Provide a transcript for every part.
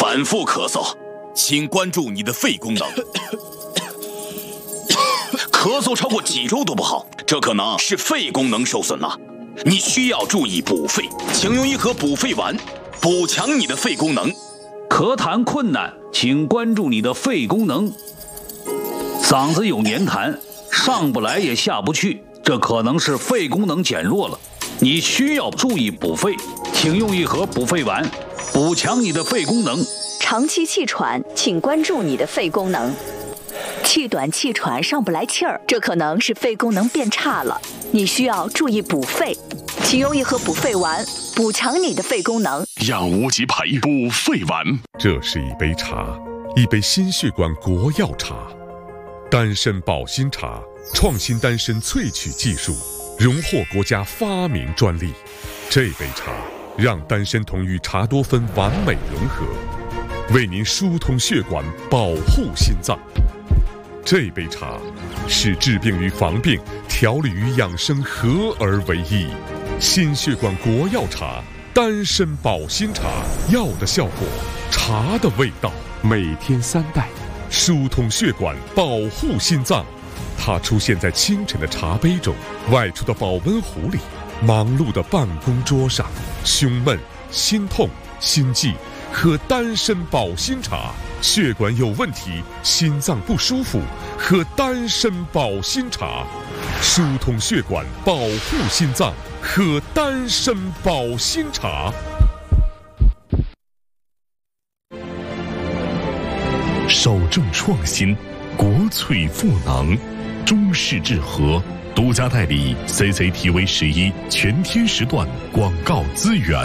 反复咳嗽，请关注你的肺功能。咳嗽超过几周都不好，这可能是肺功能受损了。你需要注意补肺，请用一盒补肺丸，补强你的肺功能。 咳痰困难，请关注你的肺功能。嗓子有黏痰，上不来也下不去，这可能是肺功能减弱了。你需要注意补肺，请用一盒补肺丸，补强你的肺功能。 长期气喘，请关注你的肺功能。气短气喘上不来气儿，这可能是肺功能变差了，你需要注意补肺，请用一盒补肺丸，补强你的肺功能。 养无极培补肺丸。 这是一杯茶，一杯心血管国药茶，丹参保心茶，创新丹参萃取技术，荣获国家发明专利。这杯茶让丹参酮与茶多酚完美融合，为您疏通血管，保护心脏。这杯茶是治病与防病、调理与养生合而为一。心血管国药茶，丹参保心茶，药的效果，茶的味道，每天3袋，疏通血管，保护心脏。它出现在清晨的茶杯中，外出的保温壶里，忙碌的办公桌上。胸闷、心痛、心悸，喝丹参保心茶。血管有问题，心脏不舒服，喝丹参保心茶。疏通血管，保护心脏，喝丹参保心茶。 首重创新，国粹赋能，中式治和独家代理 CCTV11全天时段广告资源。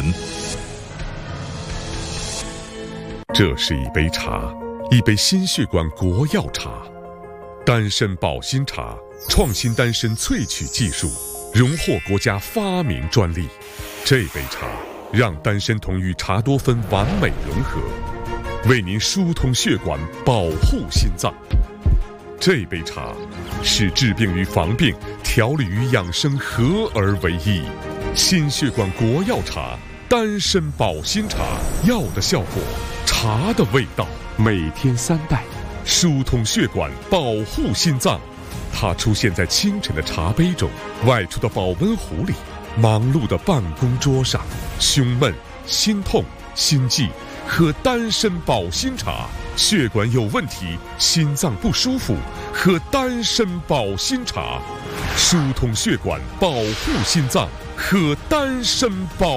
这是一杯茶，一杯心血管国药茶，丹参保心茶，创新丹参萃取技术，荣获国家发明专利。这杯茶让丹参酮与茶多酚完美融合，为您疏通血管，保护心脏。这杯茶是治病与防病、调理与养生合而为一。心血管国药茶，丹参保心茶，药的效果，茶的味道，每天3袋，疏通血管，保护心脏。它出现在清晨的茶杯中，外出的保温壶里，忙碌的办公桌上。胸闷、心痛、心悸，喝丹参保心茶。血管有问题，心脏不舒服，喝丹参保心茶。疏通血管，保护心脏，喝丹参保